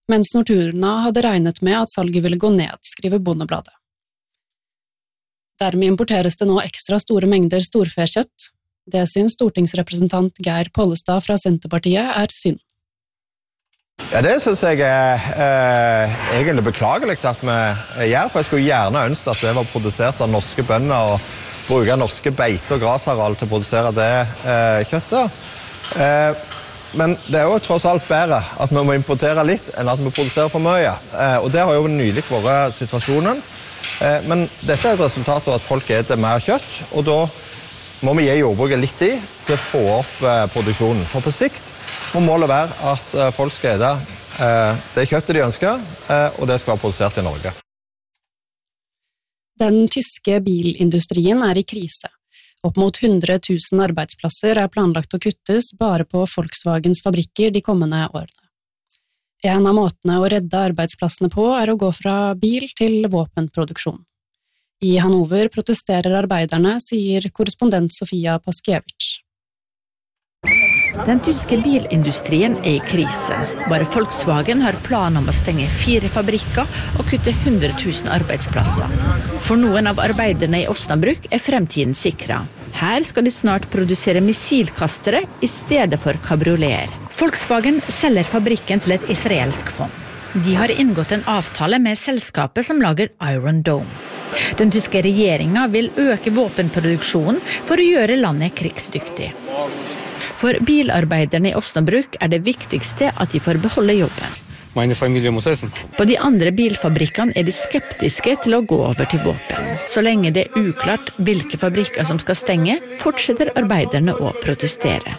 mens Norturna hadde regnet med at salget ville gå ned, skriver Bondebladet. Dermed importeres det nå ekstra store mengder storfekjøtt. Det synes stortingsrepresentant Geir Pollestad fra Senterpartiet synd. Ja, det synes jeg egentlig beklagelig at vi gjør, for jeg skulle gjerne ønske at det var produsert av norske bønder og bruke norske beite- og grasareal til å produsere det kjøttet. Men det jo tross alt bedre at vi må importere litt enn at vi produserer for mye. Og det har jo nylig vært situasjonen. Men dette et resultat av at folk eter mer kjøtt, og da må vi gi jordbruket litt tid til å få opp produksjonen. For på sikt må målet være at folk skal ete det kjøttet de ønsker, og det skal være produsert i Norge. Den tyske bilindustrien i krise. Opp mot 100 000 arbeidsplasser planlagt å kuttes bare på Volkswagens fabrikker de kommende årene. En av måtene å redde arbeidsplassene på å gå fra bil til våpenproduksjon. I Hannover protesterer arbeiderne, sier korrespondent Sofia Paskiewicz. Den tyske bilindustrien i krise. Bare Volkswagen har plan om å stenge 4 fabrikker og kutte 100 000 arbeidsplasser. For noen av arbeiderne i Osnabrück fremtiden sikret. Her skal de snart produsere missilkastere i stedet for kabrioleter. Volkswagen selger fabrikken til et israelsk fond. De har inngått en avtale med selskapet som lager Iron Dome. Den tyske regjeringen vil øke våpenproduksjonen for å gjøre landet krigsdyktig. For bilarbeiderne i Osnabrück det viktigste at de får beholde jobben. Meine Familie muss essen. På de andre bilfabrikkene de skeptiske til å gå over til våpen. Så lenge det uklart hvilke fabrikker som skal stenge, fortsetter arbeiderne å protestere.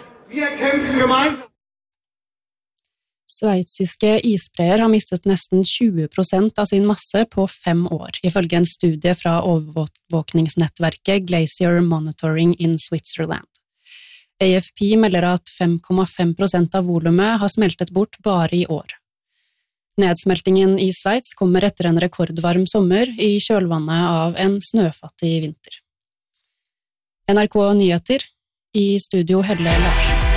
Sveitsiske isbreer har mistet nesten 20% av sin masse på 5 år, ifølge en studie fra overvåkningsnettverket Glacier Monitoring in Switzerland. AFP melder at 5,5% av volumet har smeltet bort bare i år. Nedsmeltingen i Sveits kommer etter en rekordvarm sommer i kjølvannet av en snøfattig vinter. NRK Nyheter, i studio Helle Larsen.